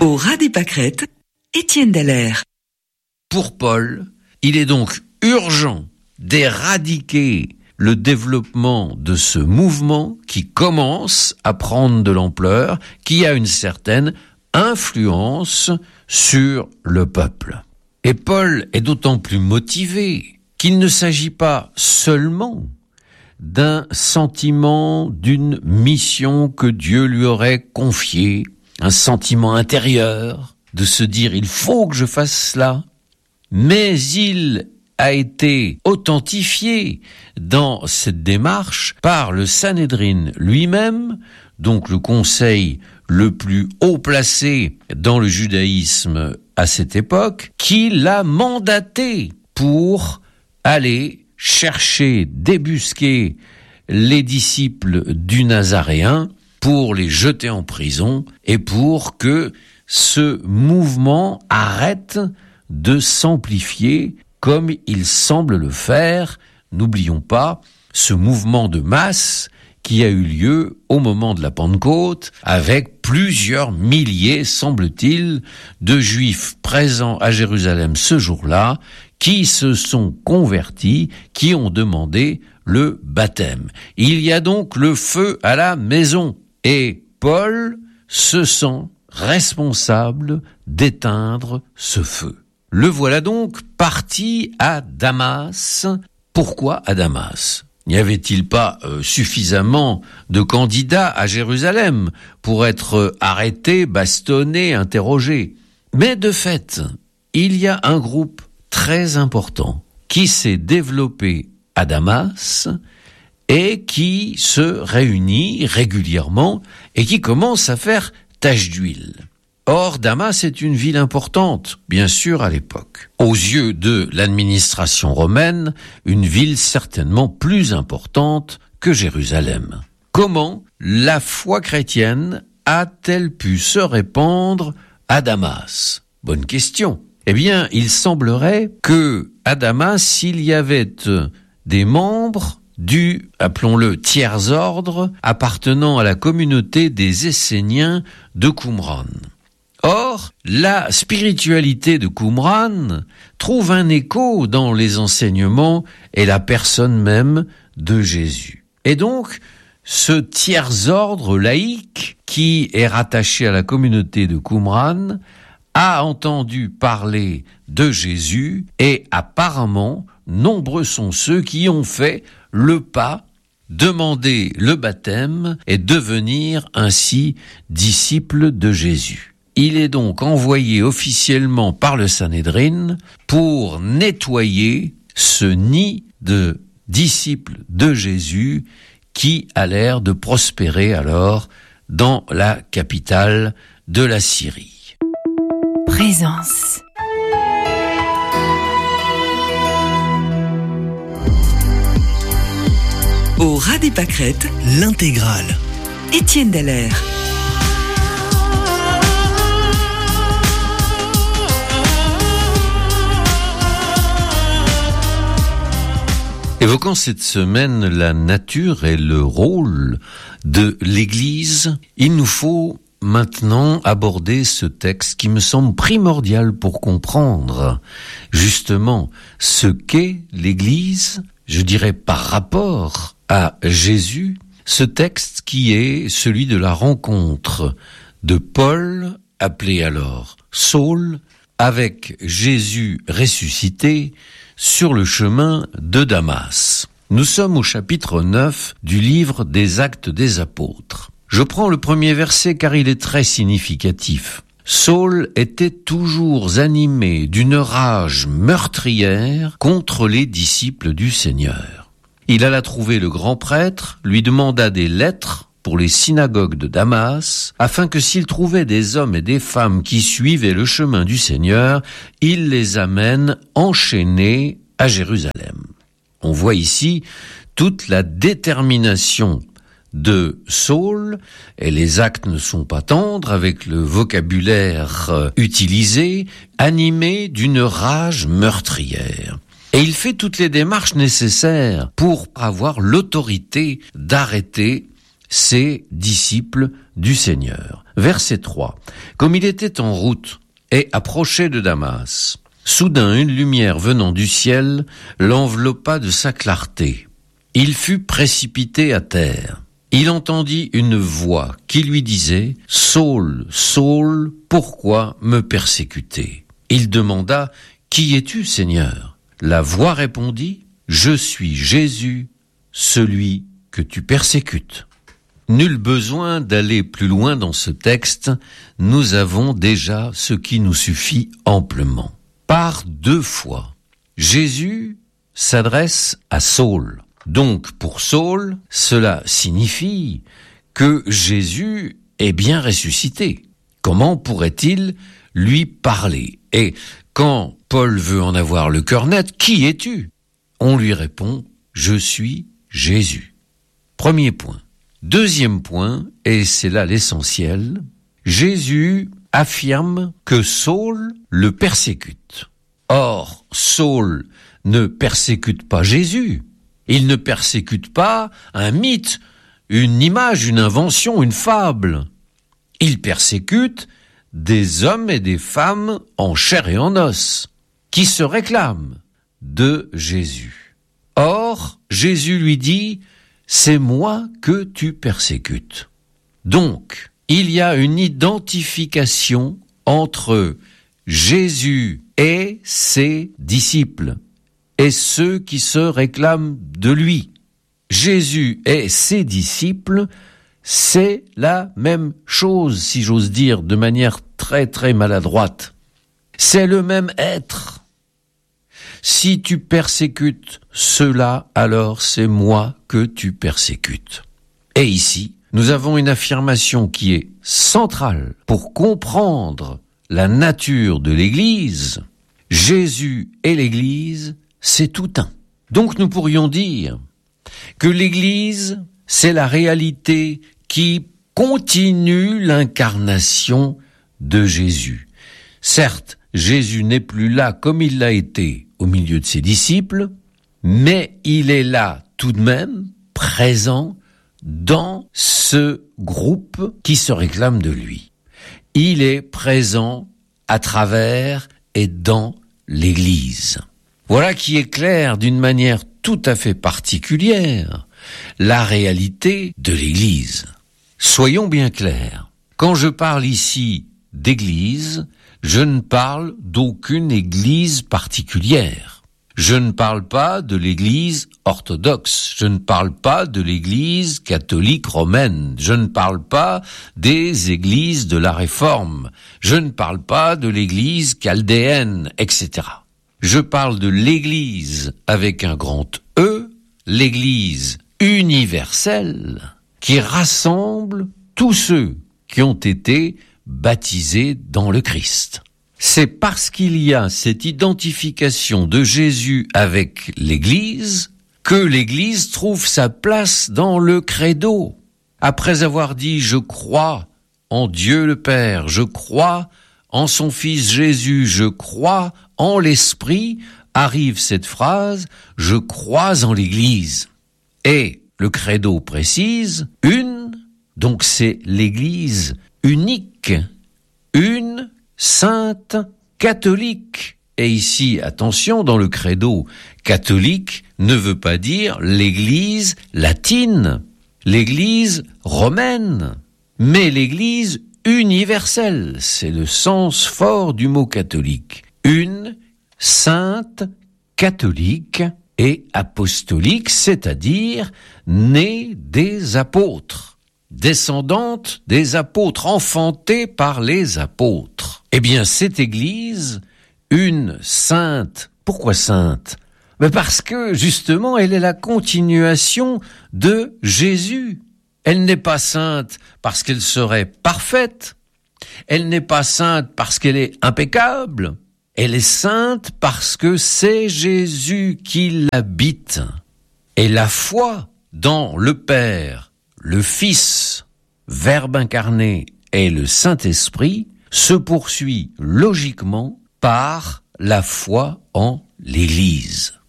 Au ras des pâquerettes, Étienne Dallaire. Pour Paul, il est donc urgent d'éradiquer le développement de ce mouvement qui commence à prendre de l'ampleur, qui a une certaine influence sur le peuple. Et Paul est d'autant plus motivé qu'il ne s'agit pas seulement d'un sentiment, d'une mission que Dieu lui aurait confiée, un sentiment intérieur de se dire « il faut que je fasse cela », mais il a été authentifié dans cette démarche par le Sanhédrin lui-même, donc le conseil le plus haut placé dans le judaïsme à cette époque, qui l'a mandaté pour aller chercher, débusquer les disciples du Nazaréen, pour les jeter en prison et pour que ce mouvement arrête de s'amplifier comme il semble le faire. N'oublions pas ce mouvement de masse qui a eu lieu au moment de la Pentecôte avec plusieurs milliers, semble-t-il, de Juifs présents à Jérusalem ce jour-là qui se sont convertis, qui ont demandé le baptême. Il y a donc le feu à la maison et Paul se sent responsable d'éteindre ce feu. Le voilà donc parti à Damas. Pourquoi à Damas ? N'y avait-il pas suffisamment de candidats à Jérusalem pour être arrêtés, bastonnés, interrogés ? Mais de fait, il y a un groupe très important qui s'est développé à Damas et qui se réunit régulièrement et qui commence à faire tache d'huile. Or, Damas est une ville importante, bien sûr, à l'époque. Aux yeux de l'administration romaine, une ville certainement plus importante que Jérusalem. Comment la foi chrétienne a-t-elle pu se répandre à Damas ? Bonne question. Eh bien, il semblerait que à Damas, il y avait des membres du, appelons-le, tiers-ordre, appartenant à la communauté des Esséniens de Qumran. Or, la spiritualité de Qumran trouve un écho dans les enseignements et la personne même de Jésus. Et donc, ce tiers-ordre laïque qui est rattaché à la communauté de Qumran a entendu parler de Jésus et apparemment, nombreux sont ceux qui ont fait le pas, demander le baptême et devenir ainsi disciples de Jésus. Il est donc envoyé officiellement par le Sanhédrin pour nettoyer ce nid de disciples de Jésus qui a l'air de prospérer alors dans la capitale de la Syrie. Présence. Au ras des pâquerettes, l'intégrale. Étienne Dallaire. Évoquant cette semaine la nature et le rôle de l'Église, il nous faut maintenant aborder ce texte qui me semble primordial pour comprendre justement ce qu'est l'Église, je dirais par rapport à Jésus, ce texte qui est celui de la rencontre de Paul, appelé alors Saul, avec Jésus ressuscité sur le chemin de Damas. Nous sommes au chapitre 9 du livre des Actes des Apôtres. Je prends le premier verset car il est très significatif. Saul était toujours animé d'une rage meurtrière contre les disciples du Seigneur. Il alla trouver le grand prêtre, lui demanda des lettres pour les synagogues de Damas, afin que s'il trouvait des hommes et des femmes qui suivaient le chemin du Seigneur, il les amène enchaînés à Jérusalem. On voit ici toute la détermination de Saul, et les actes ne sont pas tendres avec le vocabulaire utilisé, animé d'une rage meurtrière. Et il fait toutes les démarches nécessaires pour avoir l'autorité d'arrêter ces disciples du Seigneur. Verset 3. Comme il était en route et approchait de Damas, soudain une lumière venant du ciel l'enveloppa de sa clarté. Il fut précipité à terre. Il entendit une voix qui lui disait « Saul, Saul, pourquoi me persécuter ?» Il demanda « Qui es-tu, Seigneur ?» La voix répondit « Je suis Jésus, celui que tu persécutes. » Nul besoin d'aller plus loin dans ce texte, nous avons déjà ce qui nous suffit amplement. Par 2 fois, Jésus s'adresse à Saul. Donc, pour Saul, cela signifie que Jésus est bien ressuscité. Comment pourrait-il lui parler? Et quand Paul veut en avoir le cœur net, qui es-tu? On lui répond, je suis Jésus. Premier point. Deuxième point, et c'est là l'essentiel, Jésus affirme que Saul le persécute. Or, Saul ne persécute pas Jésus. Il ne persécute pas un mythe, une image, une invention, une fable. Il persécute des hommes et des femmes en chair et en os, qui se réclament de Jésus. Or, Jésus lui dit, c'est moi que tu persécutes. Donc, il y a une identification entre Jésus et ses disciples, et ceux qui se réclament de lui. Jésus et ses disciples, c'est la même chose, si j'ose dire, de manière très très maladroite. C'est le même être. Si tu persécutes cela, alors c'est moi que tu persécutes. Et ici, nous avons une affirmation qui est centrale pour comprendre la nature de l'Église. Jésus et l'Église, c'est tout un. Donc nous pourrions dire que l'Église, c'est la réalité qui continue l'incarnation de Jésus. Certes, Jésus n'est plus là comme il l'a été au milieu de ses disciples, mais il est là tout de même, présent dans ce groupe qui se réclame de lui. Il est présent à travers et dans l'Église. Voilà qui éclaire d'une manière tout à fait particulière la réalité de l'Église. Soyons bien clairs. Quand je parle ici d'Église, je ne parle d'aucune Église particulière. Je ne parle pas de l'Église orthodoxe. Je ne parle pas de l'Église catholique romaine. Je ne parle pas des églises de la Réforme. Je ne parle pas de l'Église chaldéenne, etc. Je parle de l'Église avec un grand E, l'Église universelle, qui rassemble tous ceux qui ont été baptisés dans le Christ. C'est parce qu'il y a cette identification de Jésus avec l'Église que l'Église trouve sa place dans le credo. Après avoir dit « Je crois en Dieu le Père, je crois en son Fils Jésus, je crois en l'Esprit », arrive cette phrase « Je crois en l'Église ». Et le credo précise « une », donc c'est l'Église unique, une, sainte, catholique. Et ici, attention, dans le credo, catholique ne veut pas dire l'Église latine, l'Église romaine, mais l'Église universelle. C'est le sens fort du mot catholique. Une, sainte, catholique et apostolique, c'est-à-dire née des apôtres, descendante des apôtres, enfantée par les apôtres. Eh bien, cette Église, une sainte, pourquoi sainte? Parce que, justement, elle est la continuation de Jésus. Elle n'est pas sainte parce qu'elle serait parfaite. Elle n'est pas sainte parce qu'elle est impeccable. Elle est sainte parce que c'est Jésus qui l'habite. Et la foi dans le Père, le Fils, Verbe incarné et le Saint-Esprit se poursuit logiquement par la foi en l'Église.